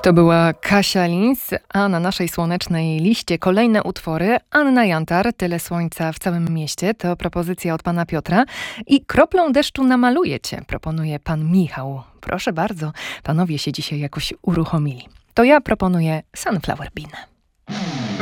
To była Kasia Lins, a na naszej słonecznej liście kolejne utwory. Anna Jantar, Tyle słońca w całym mieście, to propozycja od pana Piotra. I Kroplą deszczu namaluje cię, proponuje pan Michał. Proszę bardzo, panowie się dzisiaj jakoś uruchomili. To ja proponuję Sunflower Bean.